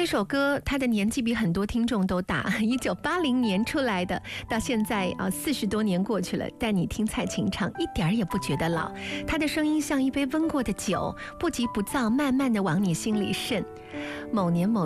这首歌他的年纪比很多听众都大，1980年出来的，到现在40多年过去了，但你听蔡琴唱一点儿也不觉得老，他的声音像一杯温过的酒，不急不躁，慢慢的往你心里渗。某年某